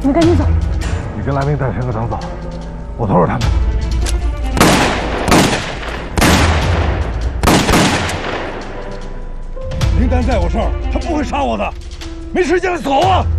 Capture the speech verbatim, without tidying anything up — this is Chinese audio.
你们赶紧走。 你跟蓝明带陈科长走，我拖着他们。林丹在我这儿，他不会杀我的，没时间了，走啊！